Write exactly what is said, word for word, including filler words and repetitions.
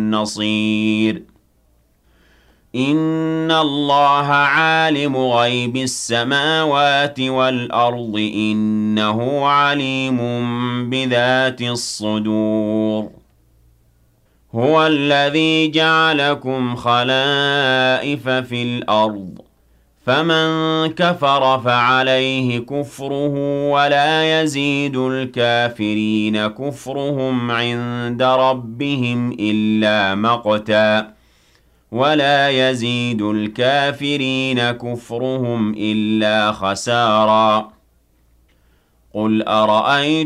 نصير إن الله عالم غيب السماوات والأرض إنه عليم بذات الصدور هو الذي جعلكم خلائف في الأرض فمن كفر فعليه كفره ولا يزيد الكافرين كفرهم عند ربهم إلا مقتا ولا يزيد الكافرين كفرهم إلا خسارا قل أرأيتم